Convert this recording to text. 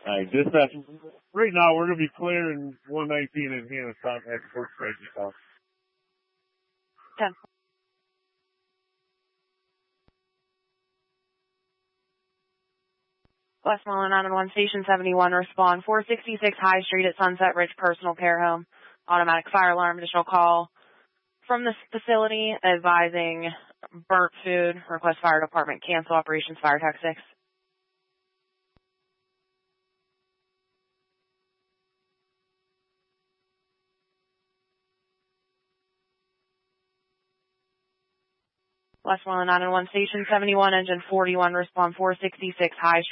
Alright, dispatch. Right now, we're going to be clearing 119 in Hannah at First Station South. 10. Westmoreland 911 Station 71, respond 466 High Street at Sunset Ridge Personal Care Home. Automatic fire alarm, additional call from this facility advising burnt food. Request fire department cancel operations, fire tax 6. Westmoreland 911 Station 71, engine 41, respond 466 High Street.